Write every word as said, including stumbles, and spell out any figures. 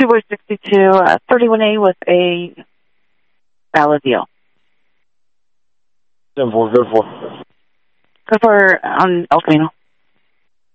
two boy sixty-two, uh, thirty-one A with a valid deal. ten four, good for. Good for on El Camino.